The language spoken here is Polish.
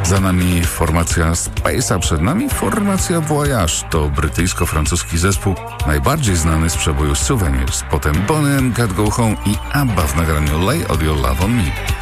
Za nami formacja Space, a przed nami formacja Voyage. To brytyjsko-francuski zespół, najbardziej znany z przeboju Souvenirs. Potem Boney M. Can't Go Home i ABBA w nagraniu Lay All Your Love on Me.